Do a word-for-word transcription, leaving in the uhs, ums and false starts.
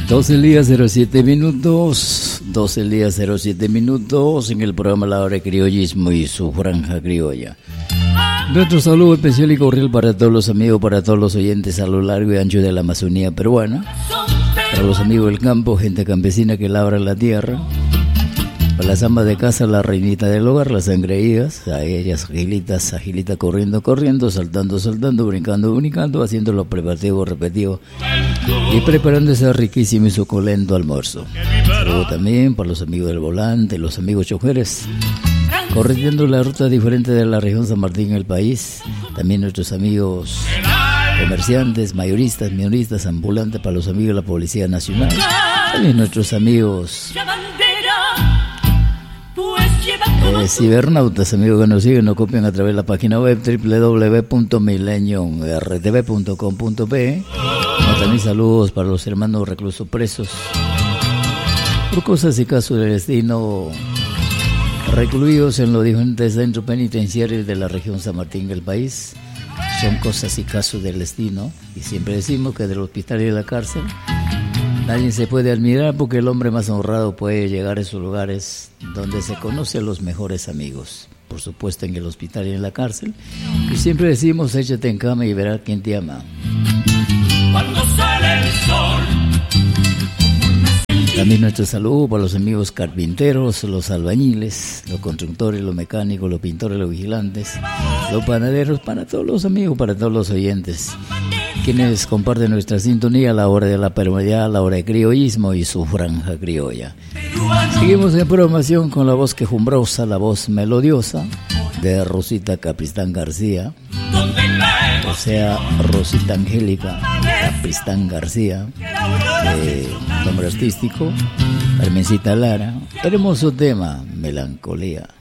doce del día, cero siete minutos, doce del día, cero siete minutos, en el programa La Hora de Criollismo y su franja criolla. Nuestro saludo especial y cordial para todos los amigos, para todos los oyentes a lo largo y ancho de la Amazonía peruana, para los amigos del campo, gente campesina que labra la tierra, para las amas de casa, la reinita del hogar, las engreídas, a ellas agilitas, agilitas, corriendo, corriendo, saltando, saltando, brincando, brincando, haciendo los preparativos repetidos y preparando ese riquísimo y suculento almuerzo. Saludo también para los amigos del volante, los amigos choferes, corriendo la ruta diferente de la región San Martín en el país. También nuestros amigos comerciantes, mayoristas, minoristas, ambulantes, para los amigos de la Policía Nacional. También nuestros amigos eh, cibernautas, amigos que nos siguen, nos copian a través de la página web doble u doble u doble u punto millennium r t v punto com punto p. También saludos para los hermanos reclusos presos por cosas y casos del destino, recluidos en los diferentes centros penitenciarios de la región San Martín del país. Son cosas y casos del destino, y siempre decimos que del hospital y de la cárcel nadie se puede admirar, porque el hombre más honrado puede llegar a esos lugares donde se conoce a los mejores amigos. Por supuesto, en el hospital y en la cárcel, y siempre decimos: échate en cama y verás quién te ama. Cuando sale el sol. También nuestro saludo para los amigos carpinteros, los albañiles, los constructores, los mecánicos, los pintores, los vigilantes, los panaderos, para todos los amigos, para todos los oyentes, quienes comparten nuestra sintonía a la hora de la permeabilidad, a la hora de criollismo y su franja criolla. Seguimos en programación con la voz quejumbrosa, la voz melodiosa de Rosita Capristán García, o sea, Rosita Angélica Capristán García, eh, nombre artístico, Carmencita Lara. Hermoso tema, Melancolía.